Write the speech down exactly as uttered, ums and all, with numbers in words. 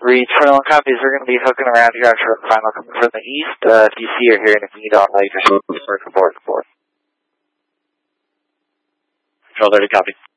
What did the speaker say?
Read twenty-one copies. We're going to be hooking around here after the final coming from the east. Uh, if you see or hear anything you don't like, just report, report. Control thirty, copy.